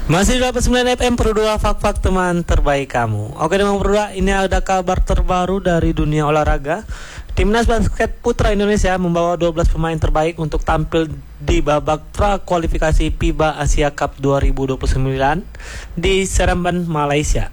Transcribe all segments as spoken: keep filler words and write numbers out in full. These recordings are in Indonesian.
Masih di delapan puluh sembilan F M Pro dua, Fak-Fak teman terbaik kamu. Oke teman Pro dua, ini ada kabar terbaru dari dunia olahraga. Timnas basket putra Indonesia membawa dua belas pemain terbaik untuk tampil di babak pra-kualifikasi FIBA Asia Cup dua ribu dua puluh sembilan di Seremban, Malaysia.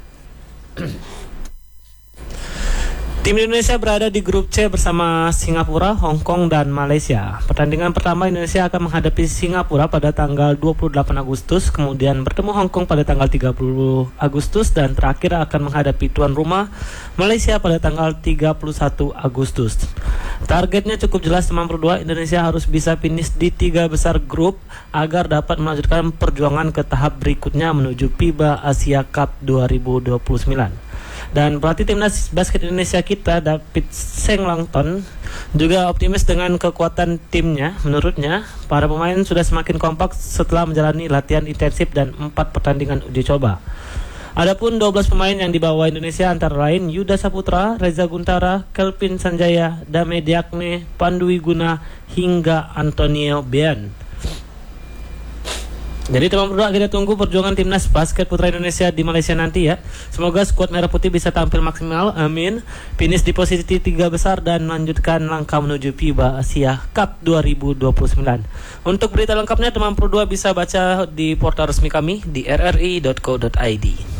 Tim Indonesia berada di grup C bersama Singapura, Hong Kong, dan Malaysia. Pertandingan pertama Indonesia akan menghadapi Singapura pada tanggal dua puluh delapan Agustus, kemudian bertemu Hong Kong pada tanggal tiga puluh Agustus, dan terakhir akan menghadapi tuan rumah Malaysia pada tanggal tiga puluh satu Agustus. Targetnya cukup jelas teman Pro dua, Indonesia harus bisa finish di tiga besar grup agar dapat melanjutkan perjuangan ke tahap berikutnya menuju FIBA Asia Cup dua ribu dua puluh sembilan. Dan pelatih timnas basket Indonesia kita, David Senglangton, juga optimis dengan kekuatan timnya. Menurutnya, para pemain sudah semakin kompak setelah menjalani latihan intensif dan empat pertandingan uji coba. Adapun dua belas pemain yang dibawa Indonesia antara lain Yuda Saputra, Reza Guntara, Kelvin Sanjaya, Dame Diakne, Pandu Wiguna, hingga Antonio Bean. Jadi teman berdua, kita tunggu perjuangan timnas basket putra Indonesia di Malaysia nanti ya. Semoga skuad merah putih bisa tampil maksimal, amin. Finish di posisi tiga besar dan melanjutkan langkah menuju FIBA Asia Cup dua ribu dua puluh sembilan. Untuk berita lengkapnya teman berdua bisa baca di portal resmi kami di r r i dot co dot i d.